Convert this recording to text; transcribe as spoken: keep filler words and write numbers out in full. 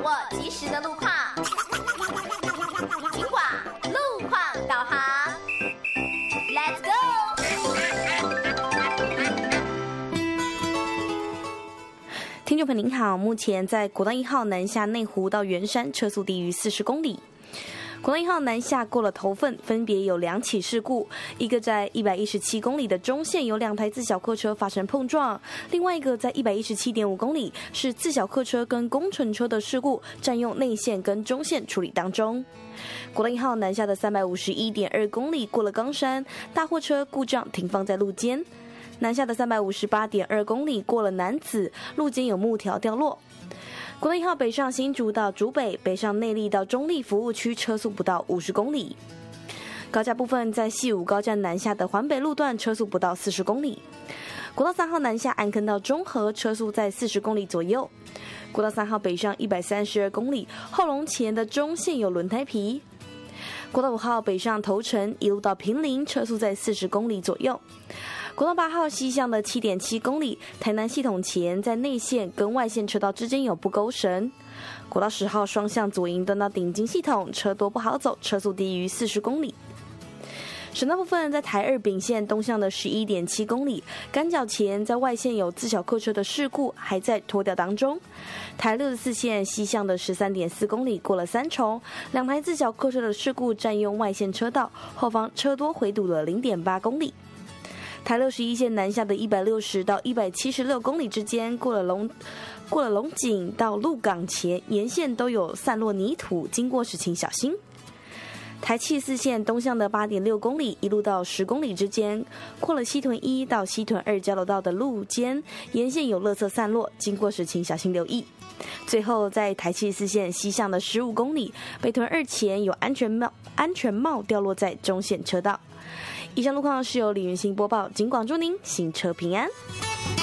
掌握即时的路况。警广路况导航 ，Let's go！ 听众朋友您好，目前在国道一号南下内湖到圆山，车速低于四十公里。国道一号南下过了头份，分别有两起事故，一个在一百一十七公里的中线有两台自小客车发生碰撞，另外一个在一百一十七点五公里是自小客车跟工程车的事故，占用内线跟中线处理当中。国道一号南下的三百五十一点二公里过了冈山，大货车故障停放在路肩。南下的三百五十八点二公里过了楠梓，路肩有木条掉落。国道一号北上新竹到竹北，北上内壢到中壢服务区，车速不到五十公里。高架部分在西武高站南下的环北路段，车速不到四十公里。国道三号南下安坑到中和，车速在四十公里左右。国道三号北上一百三十二公里，后龙前的中线有轮胎皮。国道五号北上头城，一路到坪林，车速在四十公里左右。国道八号西向的 七点七公里，台南系统前在内线跟外线车道之间有不勾绳。国道十号双向左营端到顶金系统，车多不好走，车速低于四十公里。省道部分在台二丙线东向的 十一点七公里，干角前在外线有自小客车的事故，还在拖吊当中。台六十四线西向的 十三点四公里过了三重，两台自小客车的事故占用外线车道，后方车多回堵了 零点八公里。台六十一线南下的一百六十到一百七十六公里之间，过了龙过了龙井到鹿港前，沿线都有散落泥土，经过时请小心。台七十四线东向的 八点六公里，一路到十公里之间，过了西屯一到西屯二交流道的路肩，沿线有垃圾散落，经过时请小心留意。最后在台七十四线西向的十五公里，北屯二前有安全帽安全帽掉落在中线车道。以上路况是由李云兴播报，警广祝您行车平安。